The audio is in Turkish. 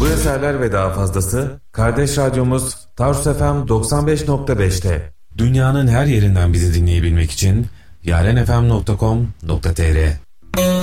Bu eserler ve daha fazlası kardeş radyomuz Tarsus FM 95.5'te. Dünyanın her yerinden bizi dinleyebilmek için yarenfm.com.tr